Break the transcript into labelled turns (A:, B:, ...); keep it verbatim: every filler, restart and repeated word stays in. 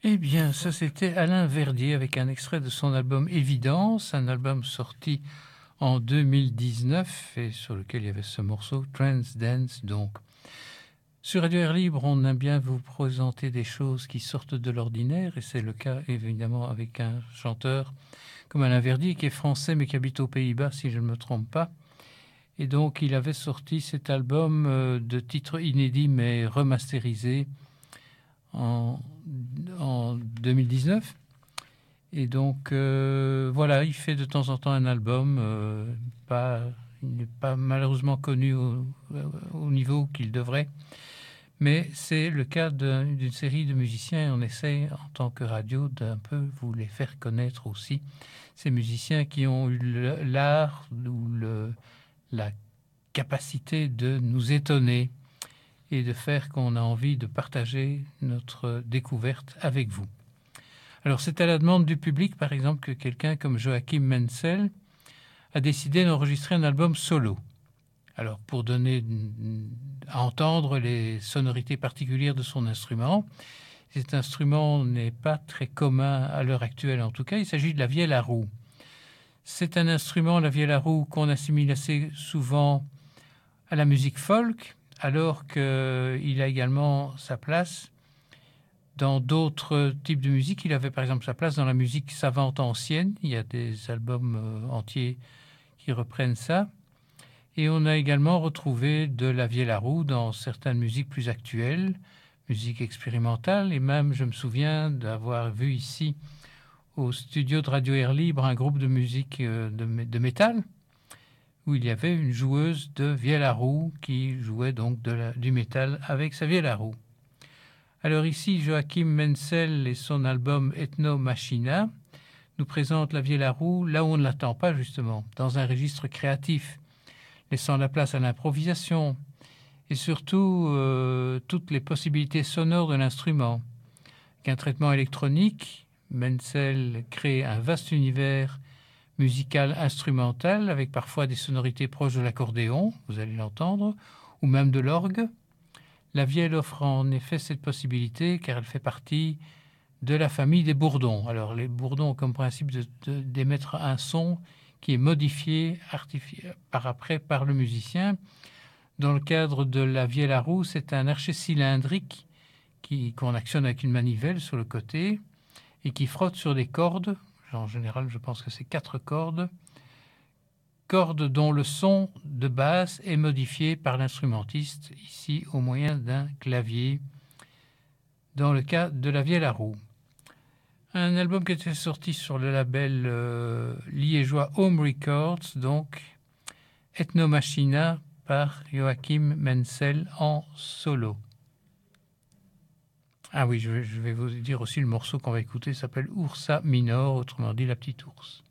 A: Eh bien, ça c'était Alain Verdier avec un extrait de son album Évidence, un album sorti en deux mille dix-neuf et sur lequel il y avait ce morceau Trans Dance. Donc, sur Radio Air Libre, on aime bien vous présenter des choses qui sortent de l'ordinaire et c'est le cas évidemment avec un chanteur comme Alain Verdier qui est français mais qui habite aux Pays-Bas si je ne me trompe pas. Et donc, il avait sorti cet album euh, de titres inédits mais remasterisés en, en deux mille dix-neuf. Et donc, euh, voilà, il fait de temps en temps un album. Euh, pas, il n'est pas malheureusement connu au, au niveau qu'il devrait. Mais c'est le cas d'un, d'une série de musiciens et on essaie, en tant que radio, d'un peu vous les faire connaître aussi. Ces musiciens qui ont eu le, l'art ou le, la capacité de nous étonner et de faire qu'on a envie de partager notre découverte avec vous. Alors c'est à la demande du public, par exemple, que quelqu'un comme Joachim Menzel a décidé d'enregistrer un album solo. Alors pour donner à entendre les sonorités particulières de son instrument, cet instrument n'est pas très commun à l'heure actuelle en tout cas, il s'agit de la vielle à roue. C'est un instrument, la vielle à roue, qu'on assimile assez souvent à la musique folk, alors qu'il a également sa place dans d'autres types de musique. Il avait par exemple sa place dans la musique savante ancienne. Il y a des albums euh, entiers qui reprennent ça. Et on a également retrouvé de la vielle à roue dans certaines musiques plus actuelles, musique expérimentale. Et même, je me souviens d'avoir vu ici, au studio de Radio Air Libre, un groupe de musique euh, de, de métal, où il y avait une joueuse de vielle à roue qui jouait donc de la, du métal avec sa vielle à roue. Alors ici, Joachim Menzel et son album Ethno Machina nous présentent la vielle à roue là où on ne l'attend pas justement, dans un registre créatif, laissant la place à l'improvisation et surtout euh, toutes les possibilités sonores de l'instrument. Qu'un traitement électronique, Menzel crée un vaste univers musical instrumental avec parfois des sonorités proches de l'accordéon, vous allez l'entendre, ou même de l'orgue. La vielle offre en effet cette possibilité car elle fait partie de la famille des bourdons. Alors les bourdons ont comme principe de, de, d'émettre un son qui est modifié artifié, par après par le musicien. Dans le cadre de la vielle à roue, c'est un archet cylindrique qui, qu'on actionne avec une manivelle sur le côté et qui frotte sur des cordes. En général, je pense que c'est quatre cordes. Cordes dont le son de basse est modifié par l'instrumentiste, ici au moyen d'un clavier, dans le cas de la vielle à roue. Un album qui était sorti sur le label euh, liégeois Home Records, donc Ethno Machina par Joachim Menzel en solo. Ah oui, je vais, je vais vous dire aussi le morceau qu'on va écouter, s'appelle Ursa Minor, autrement dit la petite ours.